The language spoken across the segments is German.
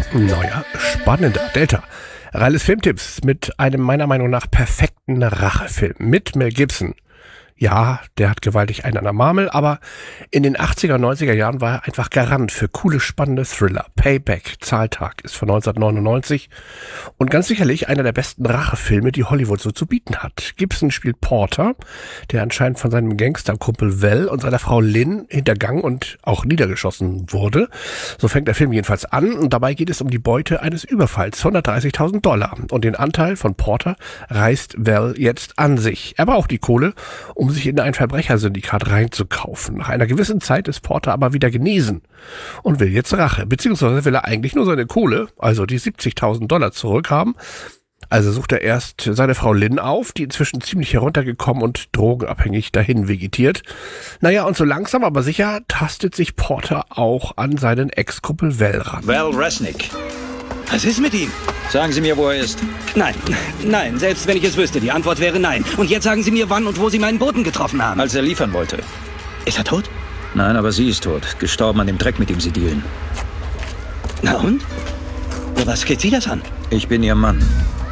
Neuer, spannender Delta. Ralles Filmtipps mit einem meiner Meinung nach perfekten Rachefilm mit Mel Gibson. Ja, der hat gewaltig einen an der Marmel, aber in den 80er, 90er Jahren war er einfach Garant für coole, spannende Thriller. Payback, Zahltag, ist von 1999 und ganz sicherlich einer der besten Rachefilme, die Hollywood so zu bieten hat. Gibson spielt Porter, der anscheinend von seinem Gangsterkumpel Val und seiner Frau Lynn hintergangen und auch niedergeschossen wurde. So fängt der Film jedenfalls an und dabei geht es um die Beute eines Überfalls, $130.000. Und den Anteil von Porter reißt Val jetzt an sich. Er braucht die Kohle, um sich in ein Verbrechersyndikat reinzukaufen. Nach einer gewissen Zeit ist Porter aber wieder genesen und will jetzt Rache, beziehungsweise will er eigentlich nur seine Kohle, also die $70.000 zurückhaben. Also sucht er erst seine Frau Lynn auf, die inzwischen ziemlich heruntergekommen und drogenabhängig dahin vegetiert. Naja, und so langsam aber sicher tastet sich Porter auch an seinen Ex-Kumpel Val ran. Val Resnick. Was ist mit ihm? Sagen Sie mir, wo er ist. Nein, selbst wenn ich es wüsste. Die Antwort wäre nein. Und jetzt sagen Sie mir, wann und wo Sie meinen Boten getroffen haben. Als er liefern wollte. Ist er tot? Nein, aber sie ist tot. Gestorben an dem Dreck, mit dem Sie dealen. Na und? Was geht Sie das an? Ich bin Ihr Mann.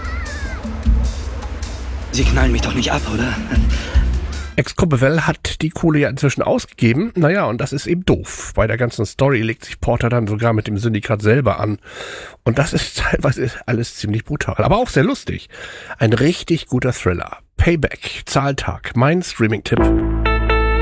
Sie knallen mich doch nicht ab, oder? Ex-Kumpel Val hat die Kohle ja inzwischen ausgegeben. Naja, und das ist eben doof. Bei der ganzen Story legt sich Porter dann sogar mit dem Syndikat selber an. Und das ist teilweise alles ziemlich brutal, aber auch sehr lustig. Ein richtig guter Thriller. Payback, Zahltag, mein Streaming-Tipp.